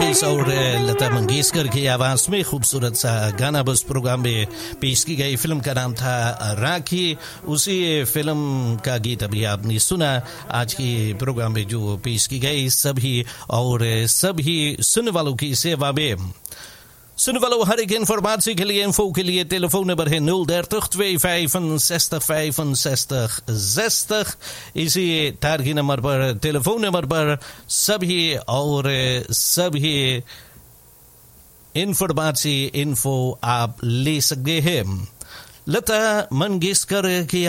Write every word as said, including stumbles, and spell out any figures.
मुकेश और लता मंगेशकर की आवाज में खूबसूरत सा गाना बस प्रोग्राम में पेश की गई। फिल्म का नाम था राखी। उसी फिल्म का गीत अभी आपने सुना। आज की प्रोग्राम में जो पेश की गई सभी और सभी सुनने वालों की सेवा में। सुनने वालों हर एक इन्फॉर्मेशन के लिए इन्फो के लिए टेलीफोन नंबर है nul dertig twee vijfenzestig vijfenzestig zestig। इसी टारगी नंबर पर टेलीफोन नंबर पर सभी और सभी इन्फॉर्मेशन इन्फो आप ले सकते हैं। लता मंगेशकर की